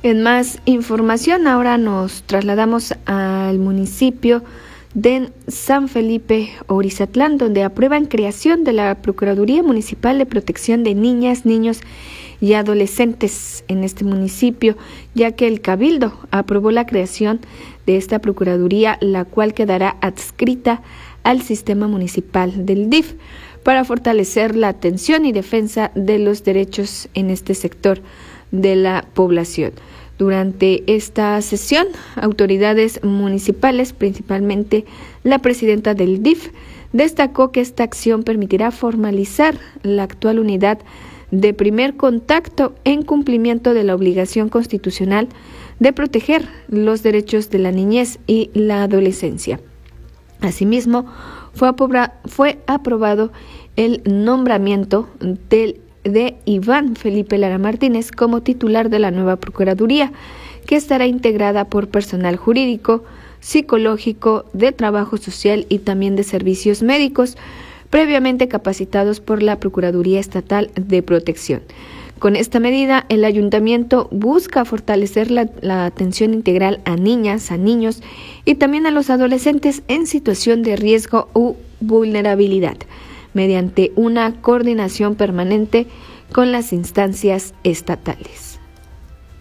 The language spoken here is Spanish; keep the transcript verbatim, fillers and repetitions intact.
En más información, ahora nos trasladamos al municipio de San Felipe Orizatlán, donde aprueban creación de la Procuraduría Municipal de Protección de Niñas, Niños y Adolescentes en este municipio, ya que el Cabildo aprobó la creación de esta Procuraduría, la cual quedará adscrita al sistema municipal del D I F para fortalecer la atención y defensa de los derechos en este sector de la población. Durante esta sesión, autoridades municipales, principalmente la presidenta del D I F, destacó que esta acción permitirá formalizar la actual unidad de primer contacto en cumplimiento de la obligación constitucional de proteger los derechos de la niñez y la adolescencia. Asimismo, fue, aprobra, fue aprobado el nombramiento del de Iván Felipe Lara Martínez como titular de la nueva Procuraduría, que estará integrada por personal jurídico, psicológico, de trabajo social y también de servicios médicos, previamente capacitados por la Procuraduría Estatal de Protección. Con esta medida, el ayuntamiento busca fortalecer la, la atención integral a niñas, a niños y también a los adolescentes en situación de riesgo u vulnerabilidad, mediante una coordinación permanente con las instancias estatales.